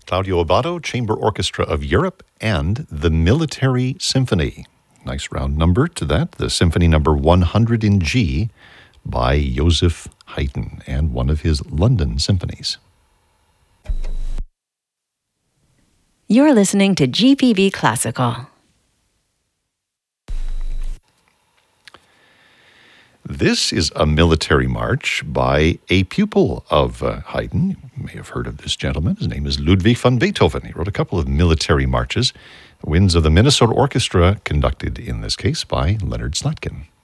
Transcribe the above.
Claudio Abbado, Chamber Orchestra of Europe, and the Military Symphony. Nice round number to that, the Symphony number 100 in G by Joseph Haydn, and one of his London symphonies. You're listening to GPB Classical. This is a military march by a pupil of Haydn. You may have heard of this gentleman. His name is Ludwig van Beethoven. He wrote a couple of military marches. Winds of the Minnesota Orchestra, conducted in this case by Leonard Slatkin.